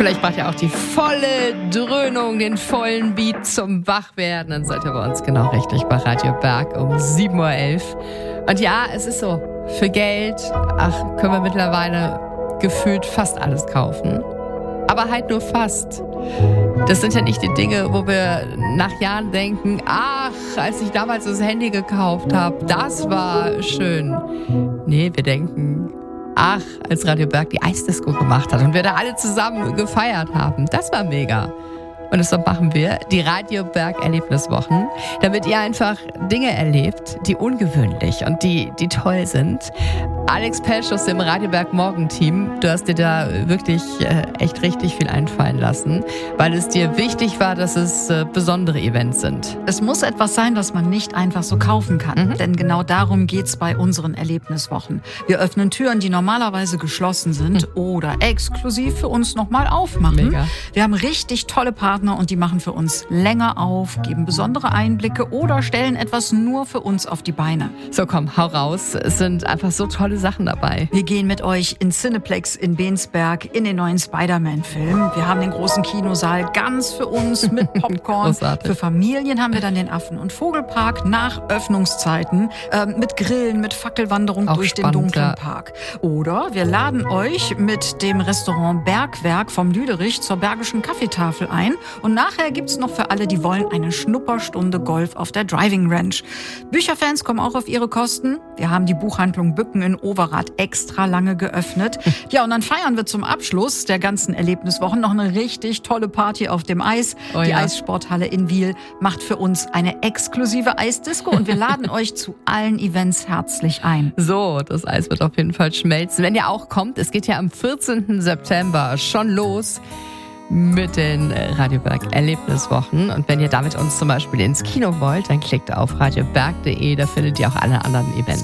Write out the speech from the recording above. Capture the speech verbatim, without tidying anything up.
Vielleicht braucht ihr auch die volle Dröhnung, den vollen Beat zum Wachwerden. Dann seid ihr bei uns genau richtig bei Radio Berg um sieben Uhr elf. Und ja, es ist so, für Geld, ach, können wir mittlerweile gefühlt fast alles kaufen. Aber halt nur fast. Das sind ja nicht die Dinge, wo wir nach Jahren denken, ach, als ich damals das Handy gekauft habe, das war schön. Nee, wir denken, ach, als Radio Berg die Eisdisco gemacht hat und wir da alle zusammen gefeiert haben, das war mega. Und deshalb machen wir die Radio Berg Erlebniswochen, damit ihr einfach Dinge erlebt, die ungewöhnlich und die, die toll sind. Alex Pesch aus dem Radio Berg Morgenteam, du hast dir da wirklich äh, echt richtig viel einfallen lassen, weil es dir wichtig war, dass es äh, besondere Events sind. Es muss etwas sein, das man nicht einfach so kaufen kann, mhm. denn genau darum geht's bei unseren Erlebniswochen. Wir öffnen Türen, die normalerweise geschlossen sind mhm. oder exklusiv für uns nochmal aufmachen. Mega. Wir haben richtig tolle Partner und die machen für uns länger auf, geben besondere Einblicke oder stellen etwas nur für uns auf die Beine. So komm, hau raus. Es sind einfach so tolle Sachen dabei. Wir gehen mit euch in Cineplex in Bensberg in den neuen Spider-Man-Film. Wir haben den großen Kinosaal ganz für uns mit Popcorn. Großartig. Für Familien haben wir dann den Affen- und Vogelpark nach Öffnungszeiten äh, mit Grillen, mit Fackelwanderung Auch durch spannend, den dunklen ja. Park. Oder wir laden euch mit dem Restaurant Bergwerk vom Lüderich zur Bergischen Kaffeetafel ein. Und nachher gibt's noch für alle, die wollen, eine Schnupperstunde Golf auf der Driving Ranch. Bücherfans kommen auch auf ihre Kosten. Wir haben die Buchhandlung Bücken in Overath extra lange geöffnet. Ja, und dann feiern wir zum Abschluss der ganzen Erlebniswochen noch eine richtig tolle Party auf dem Eis. Oh, die ja. Eissporthalle in Wiel macht für uns eine exklusive Eisdisco und wir laden euch zu allen Events herzlich ein. So, das Eis wird auf jeden Fall schmelzen. Wenn ihr auch kommt, es geht ja am vierzehnten September schon los mit den Radio Berg Erlebniswochen. Und wenn ihr da mit uns zum Beispiel ins Kino wollt, dann klickt auf radioberg punkt de, da findet ihr auch alle anderen Events.